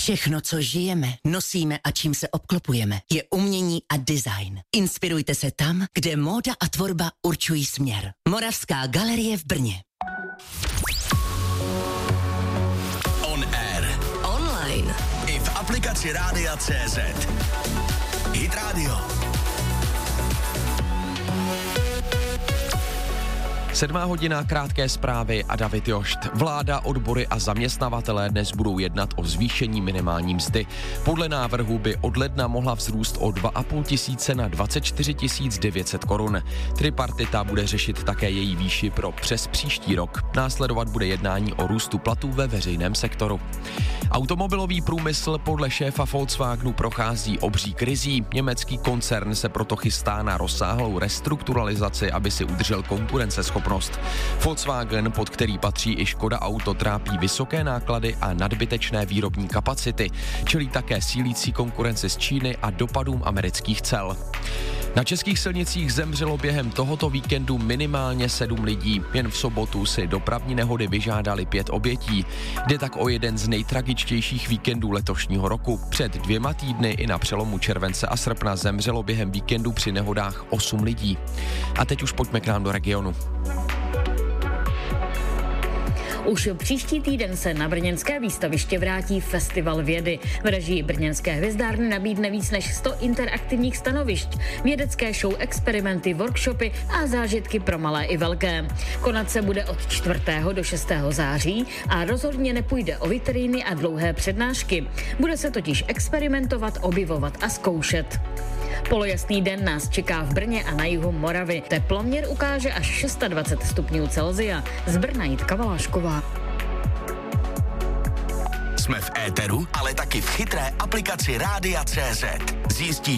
Všechno, co žijeme, nosíme a čím se obklopujeme, je umění a design. Inspirujte se tam, kde móda a tvorba určují směr. Moravská galerie v Brně. On air. Online. I v aplikaci Rádia CZ. Hit Radio. 7:00, krátké zprávy a David Jošt. Vláda, odbory a zaměstnavatelé dnes budou jednat o zvýšení minimální mzdy. Podle návrhu by od ledna mohla vzrůst o 2,5 tisíce na 24 900 korun. Tripartita bude řešit také její výši pro přes příští rok. Následovat bude jednání o růstu platů ve veřejném sektoru. Automobilový průmysl podle šéfa Volkswagenu prochází obří krizí. Německý koncern se proto chystá na rozsáhlou restrukturalizaci, aby si udržel konkurenceschopnost. Volkswagen, pod který patří i Škoda Auto, trápí vysoké náklady a nadbytečné výrobní kapacity, čelí také sílící konkurenci z Číny a dopadům amerických cel. Na českých silnicích zemřelo během tohoto víkendu minimálně 7 lidí. Jen v sobotu si dopravní nehody vyžádali 5 obětí. Jde tak o jeden z nejtragičtějších víkendů letošního roku. Před 2 týdny i na přelomu července a srpna zemřelo během víkendu při nehodách 8 lidí. A teď už pojďme k nám do regionu. Už příští týden se na brněnské výstaviště vrátí Festival vědy. V režii brněnské hvězdárny nabídne víc než 100 interaktivních stanovišť, vědecké show, experimenty, workshopy a zážitky pro malé i velké. Konat se bude od 4. do 6. září a rozhodně nepůjde o vitríny a dlouhé přednášky. Bude se totiž experimentovat, objevovat a zkoušet. Polojasný den nás čeká v Brně a na jihu Moravy. Teploměr ukáže až 26 stupňů Celsia. Z Brna Jitka Valášková. Jsme v éteru, ale taky v chytré aplikaci Rádia CZ. Zjistíš